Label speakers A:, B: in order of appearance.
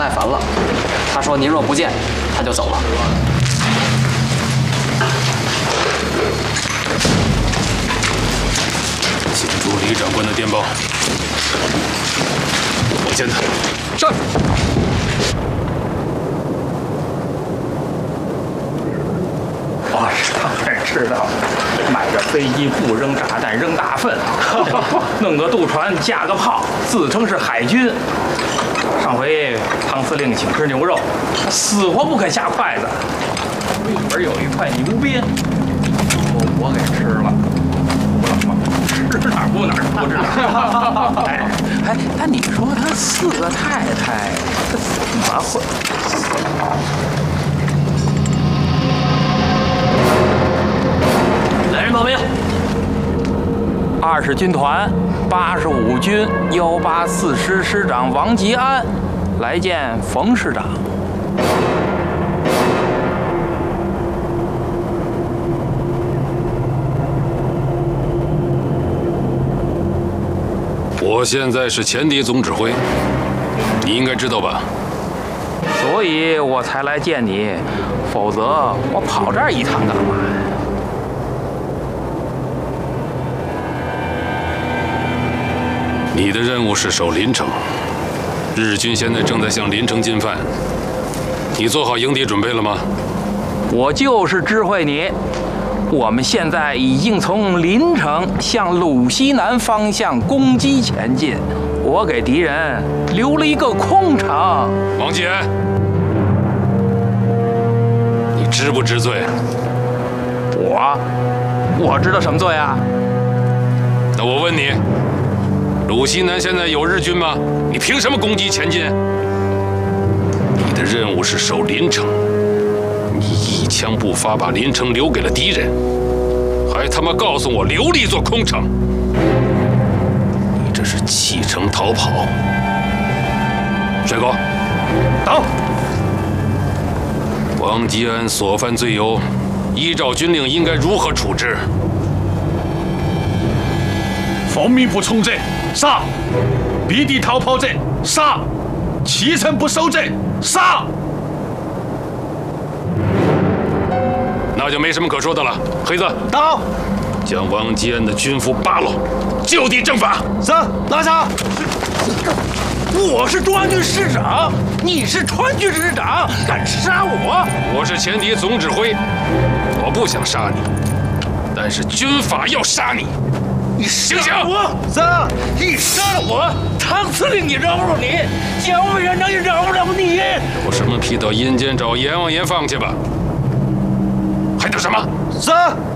A: 耐烦了。他说您若不见，他就走了。
B: 请出李长官的电报。我见他。
A: 是。
C: 我当然知道，买个飞机不扔炸弹，扔大粪，弄个渡船架个炮，自称是海军。上回汤司令请吃牛肉，死活不肯下筷子。里边有一块牛鞭，我给吃了，不了吗？吃哪儿不哪儿不知道。哎，那你说他四个太太，这怎么会？
D: 来人报兵
C: ，20军团85军184师师长王吉安来见冯师长。
B: 我现在是前敌总指挥，你应该知道吧？
C: 所以我才来见你，否则我跑这儿一趟干嘛呀？
B: 你的任务是守临城，日军现在正在向临城进犯，你做好迎敌准备了吗？
C: 我就是知会你，我们现在已经从临城向鲁西南方向攻击前进，我给敌人留了一个空城。
B: 王继安，你知不知罪？
C: 我知道什么罪啊？
B: 那我问你，鲁西南现在有日军吗？你凭什么攻击前进？你的任务是守临城，你一枪不发把临城留给了敌人，还他妈告诉我留了一座空城，你这是弃城逃跑。帅哥，
C: 到。
B: 王吉安所犯罪由，依照军令应该如何处置？
E: 防民不从者，杀；避敌逃跑者，杀；弃城不守者，杀。
B: 那就没什么可说的了。黑子，
E: 到。
B: 将王吉安的军服扒了，就地正法。
E: 是，拿下。
D: 我是中央军师长，你是川军师长，敢杀我？
B: 我是前敌总指挥，我不想杀你，但是军法要杀你。
D: 你
B: 醒醒！
E: 是，
D: 你杀了我，汤司令你饶不了你，蒋委员长也饶不了你。
B: 有什么屁到阴间找阎王爷放去吧。还等什么？
E: 是。